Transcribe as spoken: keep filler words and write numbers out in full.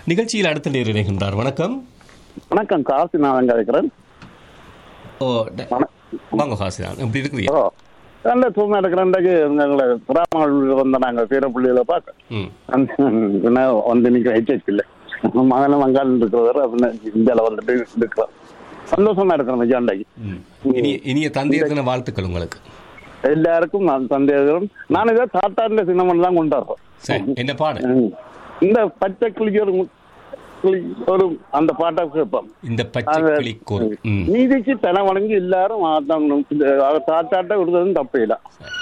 நிகழ்ச்சியில் அடுத்த நேர் இணைகின்றார். வணக்கம். வணக்கம், காசி நான் கேட்கிறேன். ஓ வாங்க காசிதான், எப்படி இருக்கிறீங்க? ஓ நல்ல தூய்மை இருக்கிறேன். எங்களை கிராமங்கள் வந்த நாங்கள் பேர பிள்ளைகளை பார்க்க வந்து நிற்கிற ஹெச்எஸ் இல்லை மகனும் வங்காளம் இருக்கிறவர் அப்படின்னு இந்தியாவில் வந்துட்டு இருக்கிறோம். சந்தோஷமா இருக்கிறோம். விஜயாண்டைக்கு இனிய தந்தையர் தின வாழ்த்துக்கள் உங்களுக்கு எல்லாருக்கும். நான் தந்தையர்களும் நான் இதை தாத்தாண்ட சின்னமன் தான் கொண்டாடுறோம். என்ன பாடு? இந்த பச்சை கிளிக்கு ஒரு அந்த பாட்டை கேட்போம். இந்த பச்சை கிளிக்கு நீதிக்கு தன வணங்கி எல்லாரும் தாத்தாட்ட விடுறதும் தப்பே இல்லை.